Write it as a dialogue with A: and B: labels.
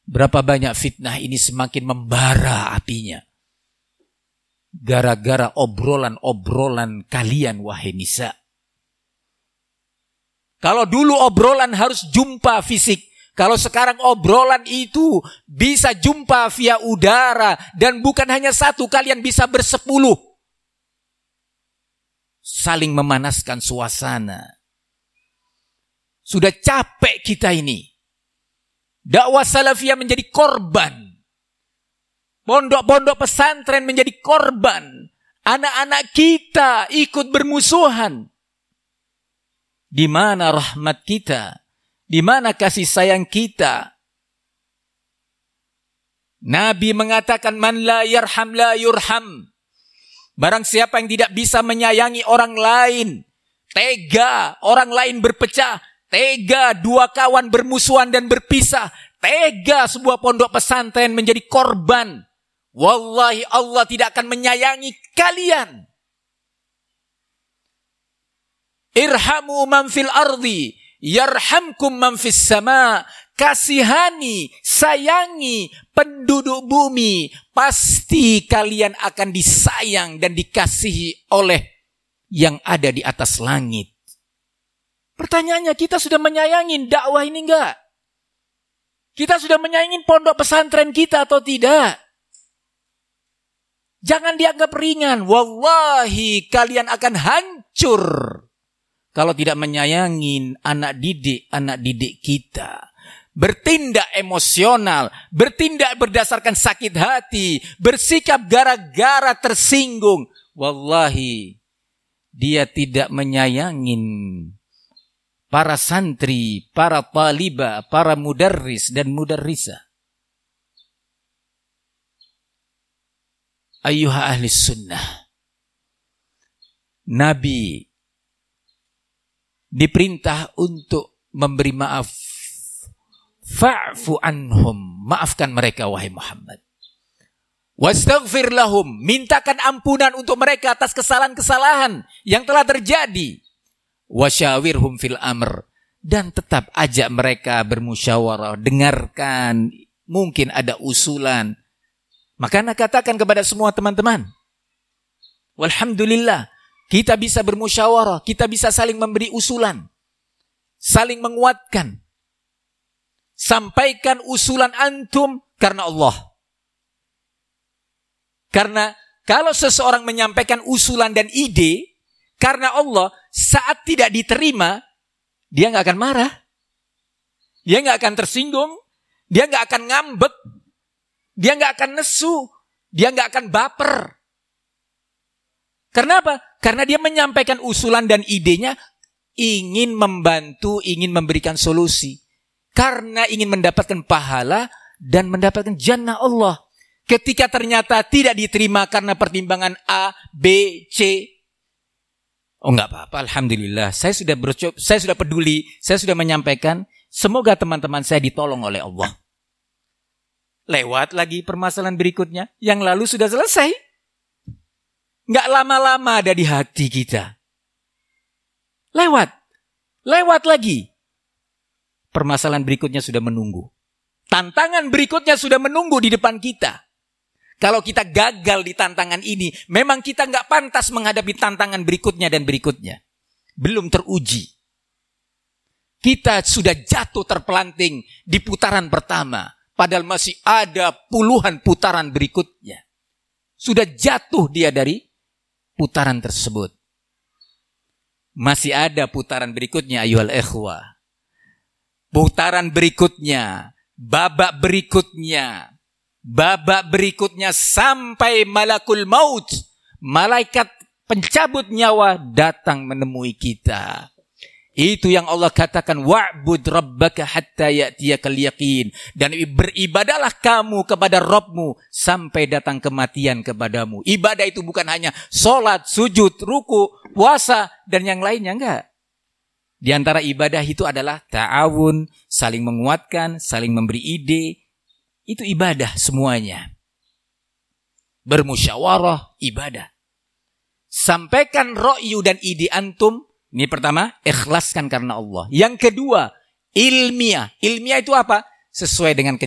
A: Berapa banyak fitnah ini semakin membara apinya. Gara-gara obrolan-obrolan kalian, wahai nisa. Kalau dulu obrolan harus jumpa fisik. Kalau sekarang obrolan itu bisa jumpa via udara. Dan bukan hanya satu, kalian bisa bersepuluh. Saling memanaskan suasana. Sudah capek kita ini. Dakwah salafiyah menjadi korban. Pondok-pondok pesantren menjadi korban. Anak-anak kita ikut bermusuhan. Di mana rahmat kita? Di mana kasih sayang kita? Nabi mengatakan, man la yarham la yurham. Barang siapa yang tidak bisa menyayangi orang lain, tega orang lain berpecah, tega dua kawan bermusuhan dan berpisah, tega sebuah pondok pesantren menjadi korban, wallahi Allah tidak akan menyayangi kalian. Irhamu man fil ardi yarhamkum man fis sama. Kasihani, sayangi penduduk bumi, pasti kalian akan disayang dan dikasihi oleh yang ada di atas langit. Pertanyaannya, kita sudah menyayangi dakwah ini enggak? Kita sudah menyayangi pondok pesantren kita atau tidak? Jangan dianggap ringan. Wallahi kalian akan hancur kalau tidak menyayangi anak didik kita. Bertindak emosional, bertindak berdasarkan sakit hati, bersikap gara-gara tersinggung. Wallahi, dia tidak menyayangin para santri, para talibah, para mudarris dan mudarrisah. Ayyuha ahli sunnah. Nabi diperintah untuk memberi maaf. Fa'fu anhum, maafkan mereka wahai Muhammad. Wastaghfir lahum, mintakan ampunan untuk mereka atas kesalahan-kesalahan yang telah terjadi. Wasyawirhum fil amr, dan tetap ajak mereka bermusyawarah, dengarkan, mungkin ada usulan. Maka Anda katakan kepada semua teman-teman, walhamdulillah, kita bisa bermusyawarah, kita bisa saling memberi usulan, saling menguatkan. Sampaikan usulan antum karena Allah. Karena kalau seseorang menyampaikan usulan dan ide karena Allah, saat tidak diterima, dia nggak akan marah. Dia nggak akan tersinggung. Dia nggak akan ngambek. Dia nggak akan nesu. Dia nggak akan baper. Karena apa? Karena dia menyampaikan usulan dan idenya ingin membantu, ingin memberikan solusi. Karena ingin mendapatkan pahala dan mendapatkan jannah Allah. Ketika ternyata tidak diterima karena pertimbangan A, B, C. Oh enggak apa-apa, alhamdulillah. Saya sudah peduli, saya sudah menyampaikan. Semoga teman-teman saya ditolong oleh Allah. Lewat lagi permasalahan berikutnya. Yang lalu sudah selesai. Enggak lama-lama ada di hati kita. Lewat lagi. Permasalahan berikutnya sudah menunggu. Tantangan berikutnya sudah menunggu di depan kita. Kalau kita gagal di tantangan ini, memang kita nggak pantas menghadapi tantangan berikutnya dan berikutnya. Belum teruji. Kita sudah jatuh terpelanting di putaran pertama. Padahal masih ada puluhan putaran berikutnya. Sudah jatuh dia dari putaran tersebut. Masih ada putaran berikutnya, ayyuhal ikhwah. Putaran berikutnya, babak berikutnya sampai malakul maut, malaikat pencabut nyawa datang menemui kita. Itu yang Allah katakan, wa'bud rabbaka hatta ya'tiyakal yaqin, dan beribadahlah kamu kepada Rabbmu sampai datang kematian kepadamu. Ibadah itu bukan hanya sholat, sujud, ruku, puasa dan yang lainnya, enggak. Di antara ibadah itu adalah ta'awun, saling menguatkan, saling memberi ide. Itu ibadah semuanya. Bermusyawarah, ibadah. Sampaikan ra'yu dan ide antum. Ini pertama, ikhlaskan karena Allah. Yang kedua, ilmiah. Ilmiah itu apa? Sesuai dengan